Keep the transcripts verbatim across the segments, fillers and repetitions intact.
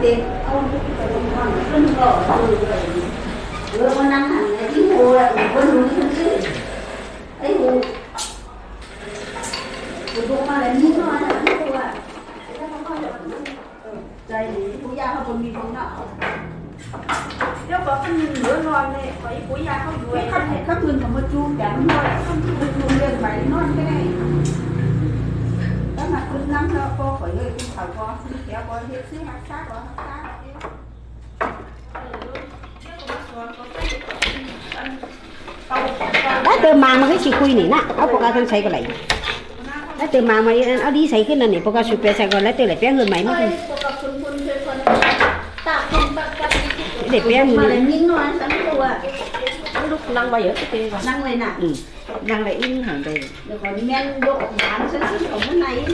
tiền ông còn phân bổ từ vừa có năm hàng này đi hồ là vừa núi không chứ ấy hồ hồ mà là như nó là như hồ à đây phú gia họ còn bị không nọ nếu có cái nửa non này có phú gia không đuổi không thể các người có một chu cả nó không một chu liền phải non cái này đó là cứ năm nó có phải người cũng phải có kéo có hết xí hạt sát có hạt sát đã từ mà mà cái chỉ quy này nè, áo bộ cá thân say cái này, đã từ mà mà áo đi say cái này này bộ cá sụp say còn lấy từ lại bé người máy mới để bé người lúc năng bao giờ cái năng lên nè, năng lại in hàng đây, rồi còn men độ bán sẽ xí ở bên này.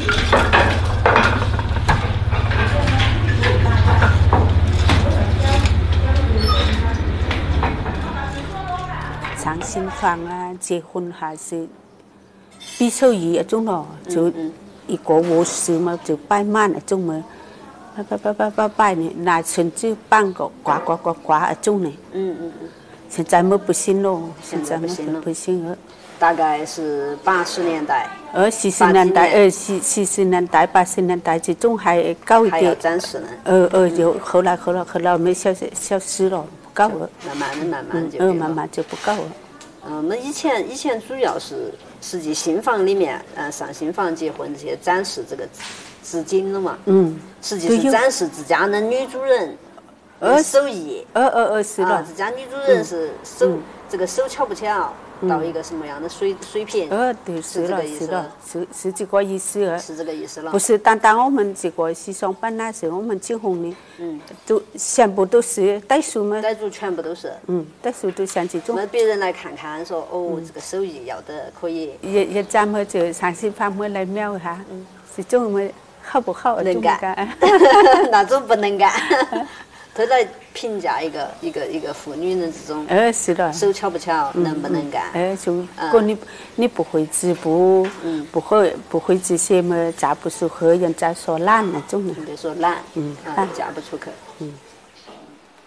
长新房啊，结婚还是必须以一种咯，就一个卧室嘛，就摆满一种嘛，摆摆摆摆摆摆呢，那甚至半个挂挂挂挂一种呢。 嗯嗯嗯。 现在么不行咯，现在么不行了。 大概是八十年代。 呃，四十年代，呃，四四十年代、八十年代这种还高一点。 还要展示呢。 呃呃，就后来后来后来没消消失了。高了， 慢慢的、慢慢就， 嗯，慢慢就不高了。 嗯，我们以前以前主要是实际新房里面，呃，上新房结婚这些展示这个织锦了嘛， 嗯， 实际是展示自家的女主人的手艺， 呃呃呃是的， 自家女主人是手这个手巧不巧。到一个什么样的水水平？ 呃，对，是了，是了，是是这个意思了。 是这个意思了。 不是单单我们这个西双版纳是我们结婚的，嗯，都全部都是傣族嘛。 傣族全部都是。 嗯，傣族都像这种。 那别人来看看说，哦，这个手艺要得可以。 也也咱们就上新房么来瞄一下，这种么好不好？ 能干。那种不能干。都在评价一个一个一个妇女的这种， 呃，是的， 手巧不巧，能不能干？ 哎，就如果你你不会织布，嗯，不会不会这些么，嫁不出去，人家说懒那种的， 人家说懒， 嗯， 嫁不出去， 嗯。